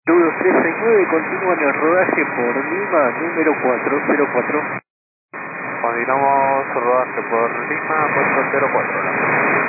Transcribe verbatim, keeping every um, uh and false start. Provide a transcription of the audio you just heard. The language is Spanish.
Saludos trescientos sesenta y nueve, continúa en el rodaje por Lima, número cuatro cero cuatro. Continuamos rodaje por Lima cuatro cero cuatro.